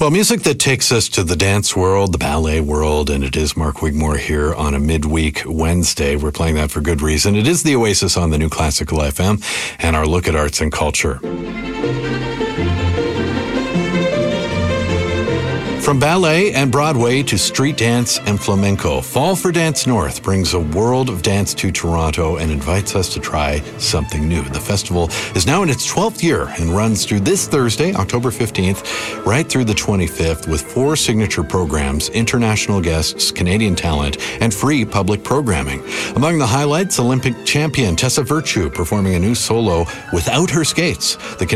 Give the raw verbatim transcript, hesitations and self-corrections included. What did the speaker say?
Well, music that takes us to the dance world, the ballet world, and it is Mark Wigmore here on a midweek Wednesday. We're playing that for good reason. It is the Oasis on the New Classical F M and our look at arts and culture. From ballet and Broadway to street dance and flamenco, Fall for Dance North brings a world of dance to Toronto and invites us to try something new. The festival is now in its twelfth year and runs through this Thursday, October fifteenth, right through the twenty-fifth, with four signature programs, international guests, Canadian talent, and free public programming. Among the highlights, Olympic champion Tessa Virtue performing a new solo without her skates. The